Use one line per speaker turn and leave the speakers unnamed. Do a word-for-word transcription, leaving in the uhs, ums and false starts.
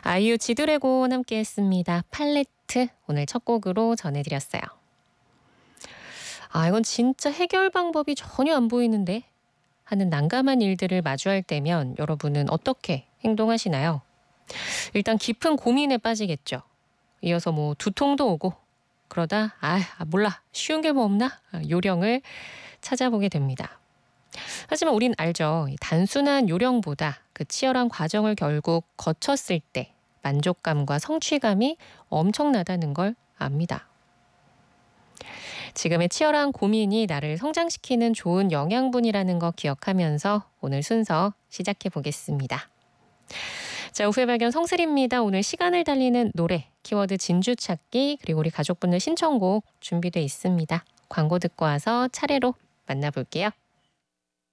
아이유 지드래곤 함께 했습니다. 팔레트 오늘 첫 곡으로 전해드렸어요. 아, 이건 진짜 해결 방법이 전혀 안 보이는데 하는 난감한 일들을 마주할 때면 여러분은 어떻게 행동하시나요? 일단 깊은 고민에 빠지겠죠. 이어서 뭐 두통도 오고 그러다 아 몰라 쉬운 게 뭐 없나 요령을 찾아보게 됩니다. 하지만 우린 알죠. 단순한 요령보다 그 치열한 과정을 결국 거쳤을 때 만족감과 성취감이 엄청나다는 걸 압니다. 지금의 치열한 고민이 나를 성장시키는 좋은 영양분이라는 거 기억하면서 오늘 순서 시작해 보겠습니다. 자, 오후의 발견 성슬입니다. 오늘 시간을 달리는 노래, 키워드 진주 찾기, 그리고 우리 가족분들 신청곡 준비돼 있습니다. 광고 듣고 와서 차례로 만나볼게요.